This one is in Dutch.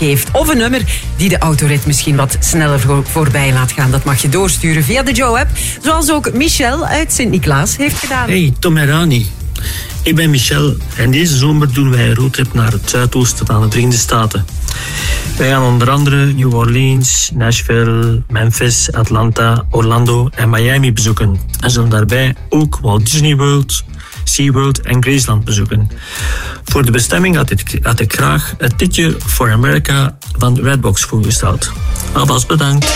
geeft. Of een nummer die de autorit misschien wat sneller voorbij laat gaan. Dat mag je doorsturen via de Joe-app. Zoals ook Michel uit Sint-Niklaas heeft gedaan. Hey, Tom en Rani. Ik ben Michel en deze zomer doen wij een roadtrip naar het zuidoosten van de Verenigde Staten. Wij gaan onder andere New Orleans, Nashville, Memphis, Atlanta, Orlando en Miami bezoeken. En zullen daarbij ook Walt Disney World, SeaWorld en Graceland bezoeken. Voor de bestemming had ik graag het Ticket for America van Redbox voorgesteld. Alvast bedankt.